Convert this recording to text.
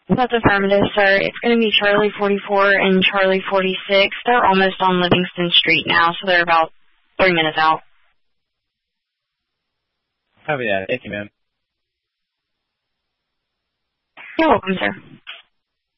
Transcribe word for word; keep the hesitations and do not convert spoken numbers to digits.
That's affirmative, sir. It's going to be Charlie forty-four and Charlie forty-six. They're almost on Livingston Street now, so they're about three minutes out. Copy that. Thank you, ma'am. You're welcome, sir.